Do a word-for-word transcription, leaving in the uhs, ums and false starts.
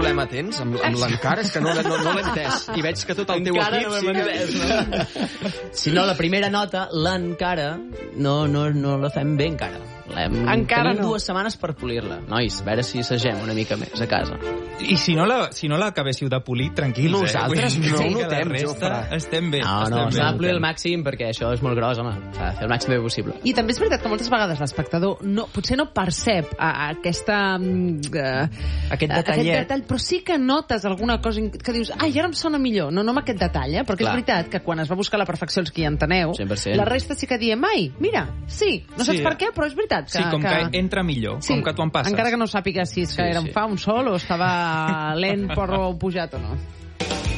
problema tens amb, amb l'encara? És que no, no, no l'he entès. I veig que tot el teu Encara equip... no sí l'hem que- entès, no? Si no, la primera nota, l'encara, no, no, no la fem bé encara. L'hem, Encara tenim no. dues setmanes per polir-la. Nois, a veure si assagem una mica més a casa. I si no la, si no l'acabéssiu de polir, tranquils, Nosaltres eh? Vull dir no que ho la notem, resta Jofre. estem bé. No, estem no, bé. s'ha de polir al màxim perquè això és molt gros, home. S'ha de fer el màxim bé possible. I també és veritat que moltes vegades l'espectador no, potser no percep a, a aquesta... Uh, Aquest Aquest detallet. detall, però sí que notes alguna cosa que dius, ai, ara em sona millor. No, no amb aquest detall, eh? Perquè Clar. és veritat que quan es va buscar la perfecció, els que hi enteneu, cent per cent. la resta sí que diem, ai, mira, sí, no saps Sí. per què, però és veritat. Que, Sí, com que entra millor, com que tu en passes. Encara que no sàpigues si és que Sí, era sí. fa un sol o estava lent per pujat o no.